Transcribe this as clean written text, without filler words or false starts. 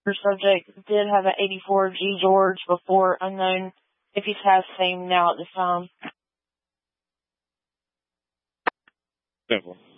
Your subject did have an 84 G George before, unknown if he has same now at this time. Simple.